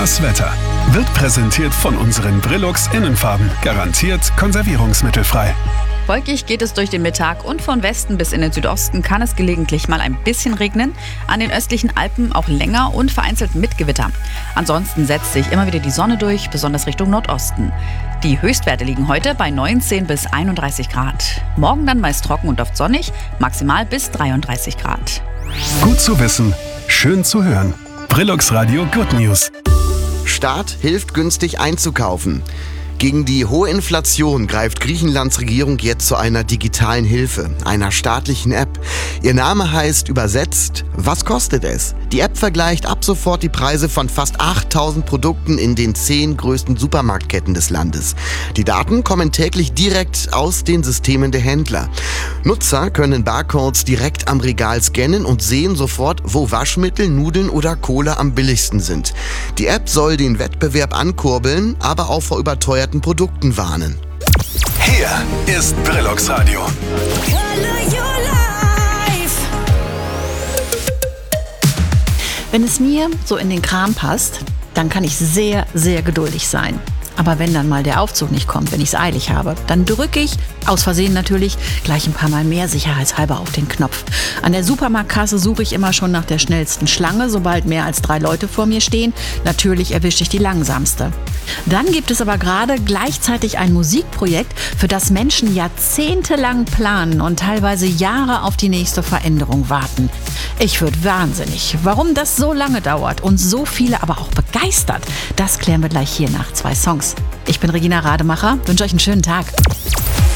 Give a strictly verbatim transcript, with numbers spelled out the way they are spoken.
Das Wetter wird präsentiert von unseren Brillux Innenfarben. Garantiert konservierungsmittelfrei. Wolkig geht es durch den Mittag und von Westen bis in den Südosten kann es gelegentlich mal ein bisschen regnen. An den östlichen Alpen auch länger und vereinzelt mit Gewitter. Ansonsten setzt sich immer wieder die Sonne durch, besonders Richtung Nordosten. Die Höchstwerte liegen heute bei neunzehn bis einunddreißig Grad. Morgen dann meist trocken und oft sonnig, maximal bis dreiunddreißig Grad. Gut zu wissen, schön zu hören. Brillux Radio Good News. Staat hilft günstig einzukaufen. Gegen die hohe Inflation greift Griechenlands Regierung jetzt zu einer digitalen Hilfe, einer staatlichen App. Ihr Name heißt übersetzt, was kostet es? Die App vergleicht ab sofort die Preise von fast achttausend Produkten in den zehn größten Supermarktketten des Landes. Die Daten kommen täglich direkt aus den Systemen der Händler. Nutzer können Barcodes direkt am Regal scannen und sehen sofort, wo Waschmittel, Nudeln oder Kohle am billigsten sind. Die App soll den Wettbewerb ankurbeln, aber auch vor überteuerten Produkten warnen. Hier ist Brillux Radio. Wenn es mir so in den Kram passt, dann kann ich sehr, sehr geduldig sein. Aber wenn dann mal der Aufzug nicht kommt, wenn ich es eilig habe, dann drücke ich, aus Versehen natürlich, gleich ein paar Mal mehr sicherheitshalber auf den Knopf. An der Supermarktkasse suche ich immer schon nach der schnellsten Schlange, sobald mehr als drei Leute vor mir stehen. Natürlich erwische ich die langsamste. Dann gibt es aber gerade gleichzeitig ein Musikprojekt, für das Menschen jahrzehntelang planen und teilweise Jahre auf die nächste Veränderung warten. Ich würde wahnsinnig. Warum das so lange dauert und so viele aber auch begeistert, das klären wir gleich hier nach zwei Songs. Ich bin Regina Rademacher, wünsche euch einen schönen Tag.